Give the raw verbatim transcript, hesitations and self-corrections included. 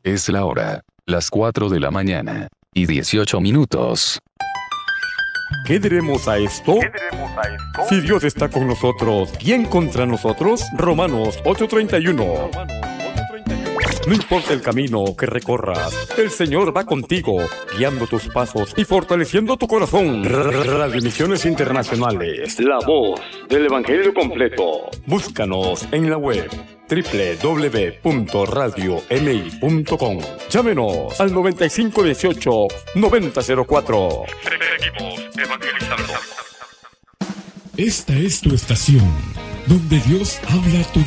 Es la hora, las cuatro de la mañana, y dieciocho minutos. ¿Qué diremos a esto? ¿Qué diremos a esto? Si Dios está con nosotros, ¿quién contra nosotros? Romanos ocho treinta y uno. No importa el camino que recorras, el Señor va contigo, guiando tus pasos y fortaleciendo tu corazón. Radio Misiones Internacionales, la voz del Evangelio completo. Búscanos en la web doble u doble u doble u punto radio m i punto com. Llámenos al noventa y cinco dieciocho noventa cero cuatro. Seguimos evangelizando. Esta es tu estación, donde Dios habla a tu